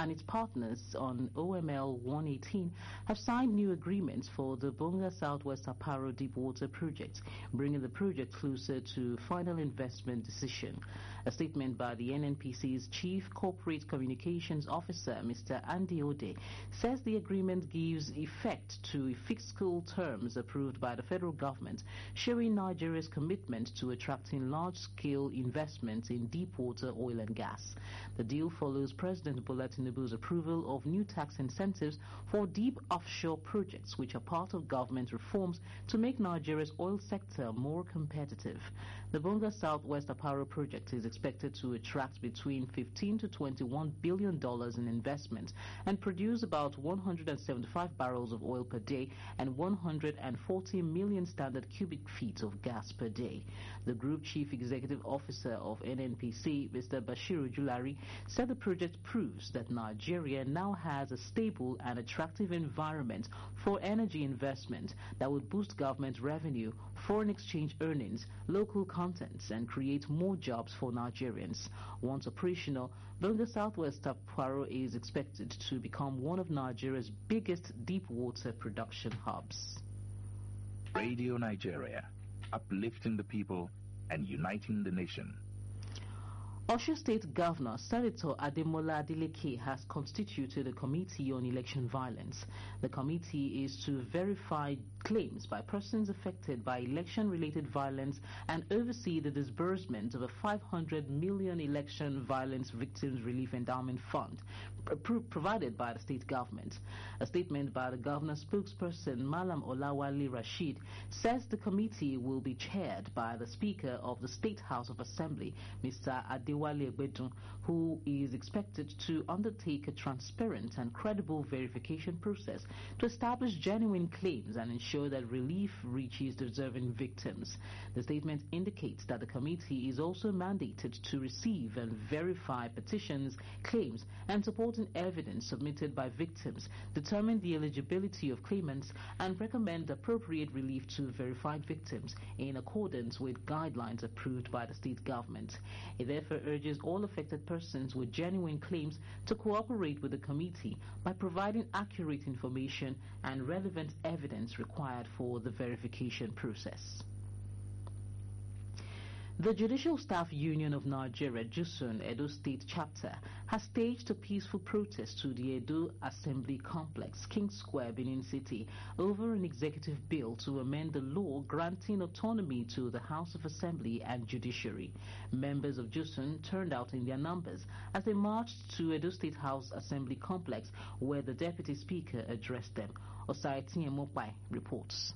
and its partners on OML 118 have signed new agreements for the Bonga Southwest Aparo Deepwater project, bringing the project closer to final investment decision. A statement by the NNPC's Chief Corporate Communications Officer, Mr. Andy Ode, says the agreement gives effect to fiscal terms approved by the federal government, showing Nigeria's commitment to attracting large-scale investments in deep-water oil and gas. The deal follows President Bola Tinubu's approval of new tax incentives for deep offshore projects, which are part of government reforms to make Nigeria's oil sector more competitive. The Bonga Southwest Aparo project is expected to attract between $15 to $21 billion in investment and produce about 175 barrels of oil per day and 140 million standard cubic feet of gas per day. The Group Chief Executive Officer of NNPC, Mr. Bashiru Julari, said the project proves that Nigeria now has a stable and attractive environment for energy investment that would boost government revenue, foreign exchange earnings, local contents, and create more jobs for Nigerians. Once operational, Bonga Southwest Aparo is expected to become one of Nigeria's biggest deep water production hubs. Radio Nigeria, uplifting the people and uniting the nation. Osho State Governor Senator Ademola Adeleke has constituted a committee on election violence. The committee is to verify claims by persons affected by election-related violence and oversee the disbursement of a 500 million election violence victims relief endowment fund provided by the state government. A statement by the governor's spokesperson Malam Olawale Rashid says the committee will be chaired by the Speaker of the State House of Assembly, Mr. Adewale Egbedun, who is expected to undertake a transparent and credible verification process to establish genuine claims and ensure that relief reaches deserving victims. The statement indicates that the committee is also mandated to receive and verify petitions, claims, and supporting evidence submitted by victims, determine the eligibility of claimants, and recommend appropriate relief to verified victims in accordance with guidelines approved by the state government. It therefore urges all affected persons with genuine claims to cooperate with the committee by providing accurate information and relevant evidence required for the verification process. The Judicial Staff Union of Nigeria, JUSUN, Edo State Chapter, has staged a peaceful protest to the Edo Assembly Complex, King Square, Benin City, over an executive bill to amend the law granting autonomy to the House of Assembly and Judiciary. Members of JUSUN turned out in their numbers as they marched to Edo State House Assembly Complex, where the Deputy Speaker addressed them. Osaiti Emopai reports.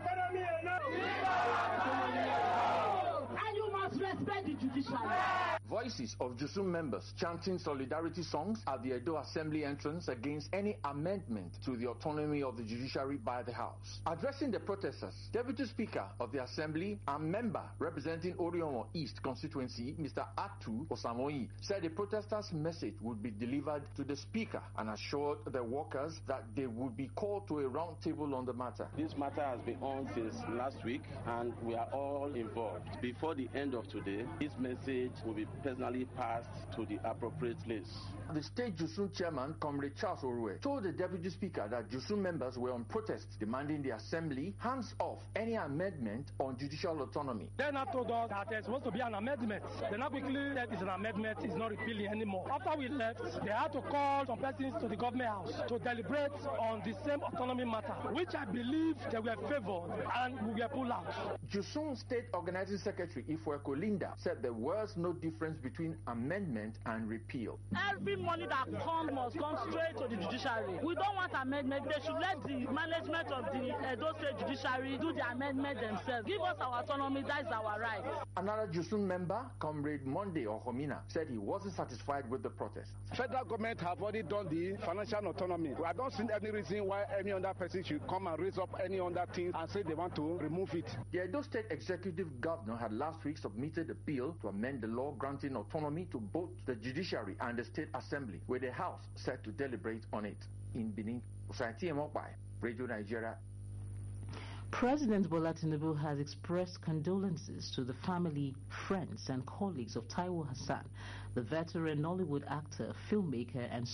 And you must respect the judiciary. Voices of JUSUN members chanting solidarity songs at the Edo Assembly entrance against any amendment to the autonomy of the judiciary by the House. Addressing the protesters, Deputy Speaker of the Assembly and member representing Oriomo East constituency, Mr. Atu Osamoyi, said the protesters' message would be delivered to the Speaker and assured the workers that they would be called to a round table on the matter. This matter has been on since last week and we are all involved. Before the end of today, this message will be personally passed to the appropriate place. The state JUSUN chairman, Comrade Charles Orue, told the Deputy Speaker that JUSUN members were on protest demanding the Assembly hands off any amendment on judicial autonomy. They now told us that there's supposed to be an amendment. They now quickly said it's an amendment, it's not repealing anymore. After we left, they had to call some persons to the government house to deliberate on the same autonomy matter, which I believe they were favored and we were pulled out. JUSUN State Organizing Secretary Ifweko Linda said there was no difference between amendment and repeal. Every money that comes must come straight to the judiciary. We don't want amendment. They should let the management of the Edo State Judiciary do the amendment themselves. Give us our autonomy, that's our right. Another JUSUN member, Comrade Monday Ohomina, said he wasn't satisfied with the protest. Federal government have already done the financial autonomy. I don't see any reason why any other person should come and raise up any other thing and say they want to remove it. The Edo State Executive Governor had last week submitted a bill to amend the law granting autonomy to both the Judiciary and the State Assembly, with the House set to deliberate on it. In Benin, Osaiti Emopai, Radio Nigeria. President Bola Tinubu has expressed condolences to the family, friends, and colleagues of Taiwo Hassan, the veteran Nollywood actor, filmmaker, and